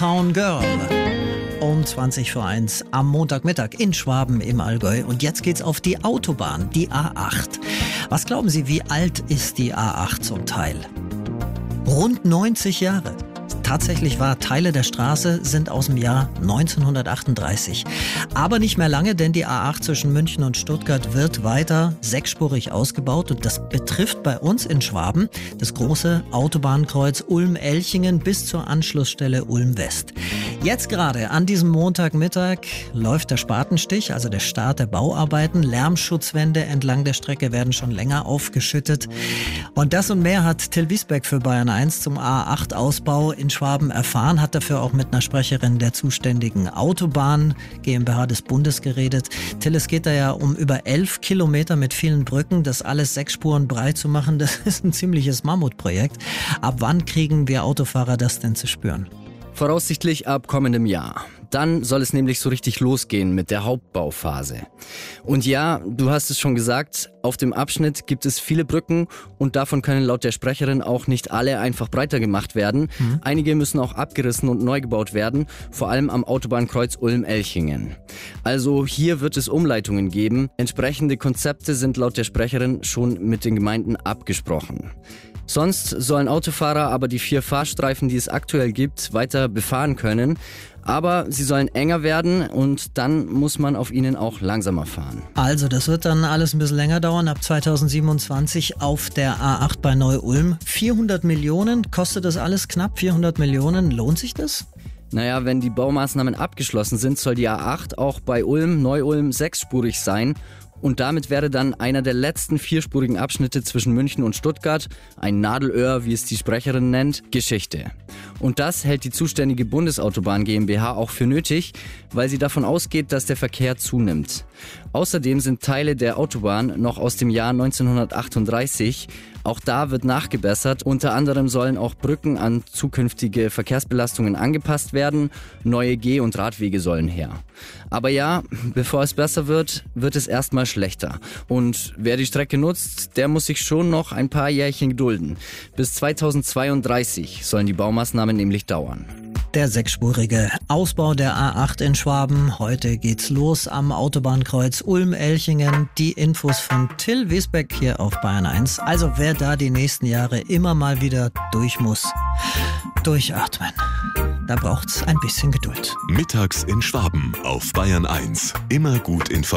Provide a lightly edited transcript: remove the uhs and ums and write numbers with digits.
Uptown Girl. Um 20:01 am Montagmittag in Schwaben im Allgäu. Und jetzt geht's auf die Autobahn, die A8. Was glauben Sie, wie alt ist die A8 zum Teil? Rund 90 Jahre. Tatsächlich war Teile der Straße sind aus dem Jahr 1938. Aber nicht mehr lange, denn die A8 zwischen München und Stuttgart wird weiter sechsspurig ausgebaut. Und das betrifft bei uns in Schwaben das große Autobahnkreuz Ulm-Elchingen bis zur Anschlussstelle Ulm-West. Jetzt gerade an diesem Montagmittag läuft der Spatenstich, also der Start der Bauarbeiten. Lärmschutzwände entlang der Strecke werden schon länger aufgeschüttet. Und das und mehr hat Till Wiesbeck für Bayern 1 zum A8-Ausbau in Schwaben erfahren, hat dafür auch mit einer Sprecherin der zuständigen Autobahn GmbH des Bundes geredet. Till, es geht da ja um über 11 Kilometer mit vielen Brücken. Das alles 6 Spuren breit zu machen, das ist ein ziemliches Mammutprojekt. Ab wann kriegen wir Autofahrer das denn zu spüren? Voraussichtlich ab kommendem Jahr. Dann soll es nämlich so richtig losgehen mit der Hauptbauphase. Und ja, du hast es schon gesagt, auf dem Abschnitt gibt es viele Brücken und davon können laut der Sprecherin auch nicht alle einfach breiter gemacht werden. Einige müssen auch abgerissen und neu gebaut werden, vor allem am Autobahnkreuz Ulm-Elchingen. Also hier wird es Umleitungen geben. Entsprechende Konzepte sind laut der Sprecherin schon mit den Gemeinden abgesprochen. Sonst sollen Autofahrer aber die 4 Fahrstreifen, die es aktuell gibt, weiter befahren können. Aber sie sollen enger werden und dann muss man auf ihnen auch langsamer fahren. Also das wird dann alles ein bisschen länger dauern, ab 2027 auf der A8 bei Neu-Ulm. 400 Millionen, kostet das alles knapp 400 Millionen, lohnt sich das? Naja, wenn die Baumaßnahmen abgeschlossen sind, soll die A8 auch bei Ulm, Neu-Ulm 6-spurig sein. Und damit wäre dann einer der letzten 4-spurigen Abschnitte zwischen München und Stuttgart, ein Nadelöhr, wie es die Sprecherin nennt, Geschichte. Und das hält die zuständige Bundesautobahn GmbH auch für nötig, weil sie davon ausgeht, dass der Verkehr zunimmt. Außerdem sind Teile der Autobahn noch aus dem Jahr 1938. Auch da wird nachgebessert. Unter anderem sollen auch Brücken an zukünftige Verkehrsbelastungen angepasst werden. Neue Geh- und Radwege sollen her. Aber ja, bevor es besser wird, wird es erstmal schlechter. Und wer die Strecke nutzt, der muss sich schon noch ein paar Jährchen gedulden. Bis 2032 sollen die Baumaßnahmen nämlich dauern. Der 6-spurige Ausbau der A8 in Schwaben. Heute geht's los am Autobahnkreuz Ulm-Elchingen. Die Infos von Till Wiesbeck hier auf Bayern 1. Also wer da die nächsten Jahre immer mal wieder durch muss, durchatmen. Da braucht's ein bisschen Geduld. Mittags in Schwaben auf Bayern 1. Immer gut informiert.